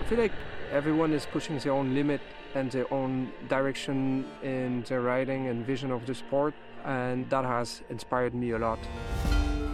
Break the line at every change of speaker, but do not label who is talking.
feel like everyone is pushing their own limit and their own direction in their riding and vision of the sport, and that has inspired me a lot.